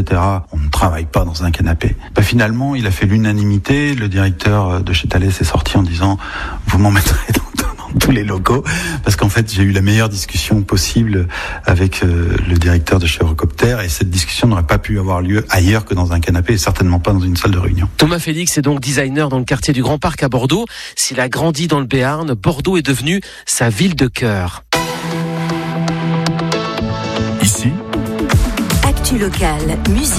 etc. On ne travaille pas dans un canapé. Finalement, il a fait l'unanimité. Le directeur de chez Thales est sorti en disant « Vous m'en mettrez dans tous les locaux », parce qu'en fait, j'ai eu la meilleure discussion possible avec le directeur de chez Eurocopter, et cette discussion n'aurait pas pu avoir lieu ailleurs que dans un canapé, et certainement pas dans une salle de réunion. Thomas Félix est donc designer dans le quartier du Grand Parc à Bordeaux. S'il a grandi dans le Béarn, Bordeaux est devenu sa ville de cœur. Ici, Actu locale, musique.